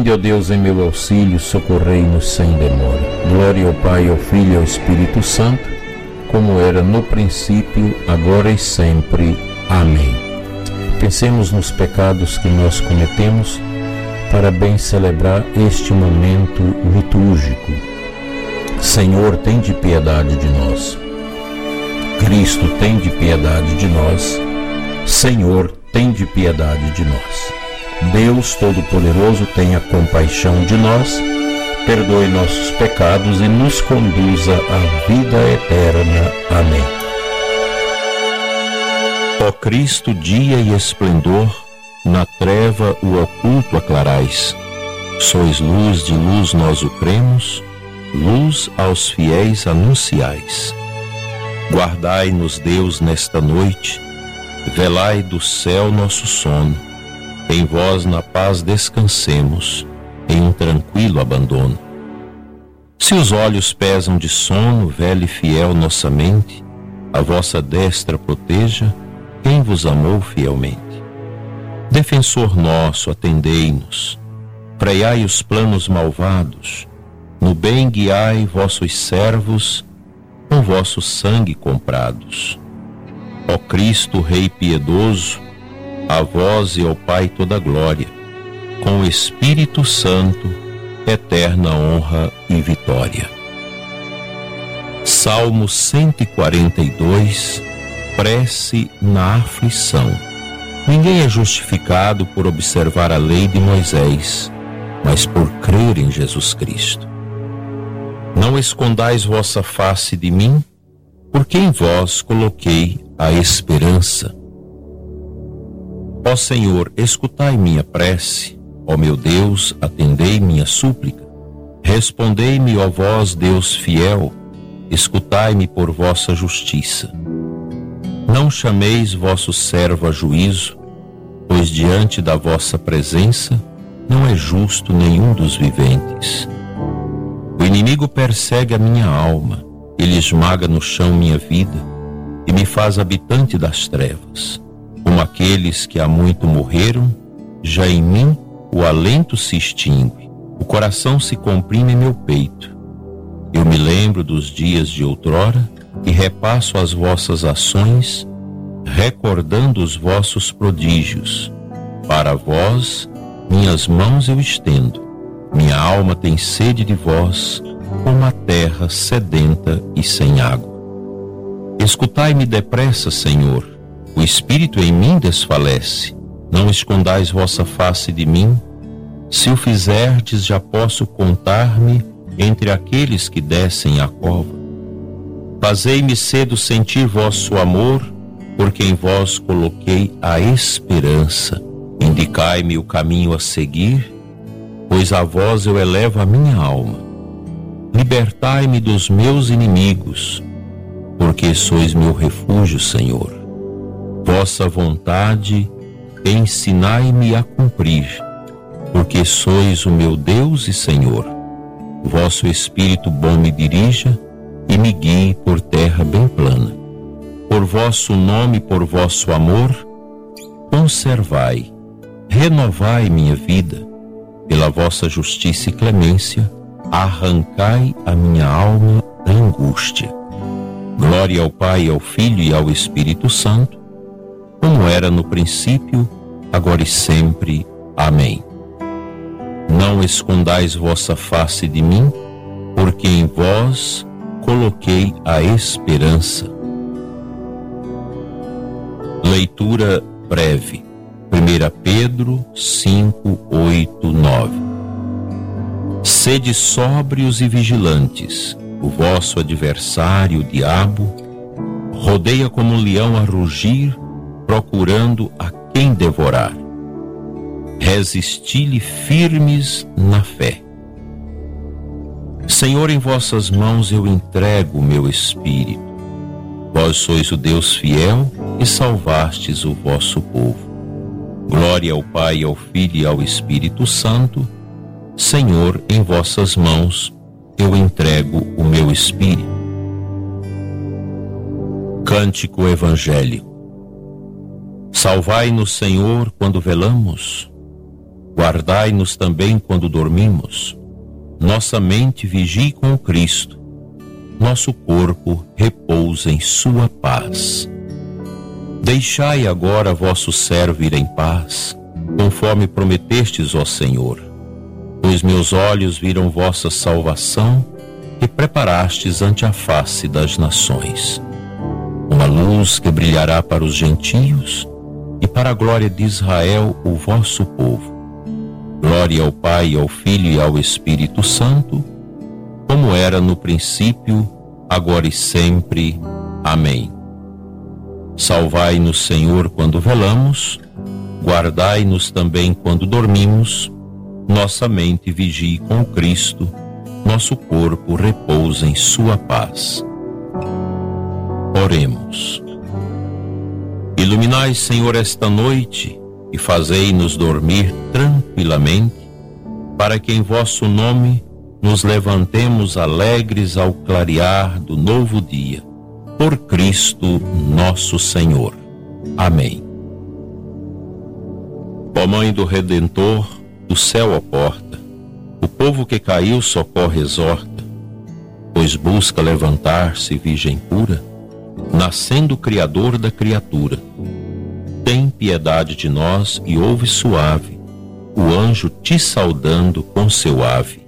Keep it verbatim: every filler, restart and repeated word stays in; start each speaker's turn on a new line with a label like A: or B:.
A: Vinde, ó Deus, em meu auxílio, socorrei-nos sem demora. Glória ao Pai, ao Filho e ao Espírito Santo, como era no princípio, agora e sempre. Amém. Pensemos nos pecados que nós cometemos para bem celebrar este momento litúrgico. Senhor, tende piedade de nós. Cristo, tende piedade de nós. Senhor, tende piedade de nós. Deus Todo-Poderoso, tenha compaixão de nós, perdoe nossos pecados e nos conduza à vida eterna. Amém.
B: Ó Cristo, dia e esplendor, na treva o oculto aclarais. Sois luz de luz, nós o cremos, luz aos fiéis anunciais. Guardai-nos, Deus, nesta noite, velai do céu nosso sono. Em vós na paz descansemos, em um tranquilo abandono. Se os olhos pesam de sono, vele fiel nossa mente, a vossa destra proteja quem vos amou fielmente. Defensor nosso, atendei-nos, freai os planos malvados, no bem guiai vossos servos, com vosso sangue comprados. Ó Cristo, Rei piedoso, a vós e ao Pai toda glória, com o Espírito Santo, eterna honra e vitória. Salmo cento e quarenta e dois, prece na aflição. Ninguém é justificado por observar a lei de Moisés, mas por crer em Jesus Cristo. Não escondais vossa face de mim, porque em vós coloquei a esperança. Ó Senhor, escutai minha prece, ó meu Deus, atendei minha súplica. Respondei-me, ó vós, Deus fiel, escutai-me por vossa justiça. Não chameis vosso servo a juízo, pois diante da vossa presença não é justo nenhum dos viventes. O inimigo persegue a minha alma, ele esmaga no chão minha vida e me faz habitante das trevas. Como aqueles que há muito morreram, já em mim o alento se extingue, o coração se comprime em meu peito. Eu me lembro dos dias de outrora e repasso as vossas ações, recordando os vossos prodígios. Para vós, minhas mãos eu estendo, minha alma tem sede de vós, como a terra sedenta e sem água. Escutai-me depressa, Senhor, o espírito em mim desfalece. Não escondais vossa face de mim. Se o fizerdes, já posso contar-me entre aqueles que descem à cova. Fazei-me cedo sentir vosso amor, porque em vós coloquei a esperança. Indicai-me o caminho a seguir, pois a vós eu elevo a minha alma. Libertai-me dos meus inimigos, porque sois meu refúgio, Senhor. Vossa vontade ensinai-me a cumprir, porque sois o meu Deus e Senhor. Vosso Espírito bom me dirija e me guie por terra bem plana. Por vosso nome, por vosso amor, conservai, renovai minha vida. Pela vossa justiça e clemência, arrancai a minha alma da angústia. Glória ao Pai, ao Filho e ao Espírito Santo, como era no princípio, agora e sempre. Amém. Não escondais vossa face de mim, porque em vós coloquei a esperança. Leitura breve. primeira Pedro cinco, oito, nove. Sede sóbrios e vigilantes. O vosso adversário, o diabo, rodeia como um leão a rugir, procurando a quem devorar. Resisti-lhe firmes na fé. Senhor, em vossas mãos eu entrego o meu espírito. Vós sois o Deus fiel e salvastes o vosso povo. Glória ao Pai, ao Filho e ao Espírito Santo. Senhor, em vossas mãos eu entrego o meu espírito. Cântico evangélico. Salvai-nos, Senhor, quando velamos. Guardai-nos também quando dormimos. Nossa mente vigie com o Cristo. Nosso corpo repousa em sua paz. Deixai agora vosso servo ir em paz, conforme prometestes, ó Senhor. Pois meus olhos viram vossa salvação, que preparastes ante a face das nações. Uma luz que brilhará para os gentios e para a glória de Israel, o vosso povo. Glória ao Pai, ao Filho e ao Espírito Santo, como era no princípio, agora e sempre. Amém. Salvai-nos, Senhor, quando velamos, guardai-nos também quando dormimos, nossa mente vigie com o Cristo, nosso corpo repousa em sua paz. Oremos. Iluminai, Senhor, esta noite e fazei-nos dormir tranquilamente, para que em vosso nome nos levantemos alegres ao clarear do novo dia. Por Cristo nosso Senhor. Amém. Ó Mãe do Redentor, do céu a porta, o povo que caiu socorre e exorta, pois busca levantar-se virgem pura, nascendo o Criador da criatura. Tem piedade de nós e ouve suave o anjo te saudando com seu ave.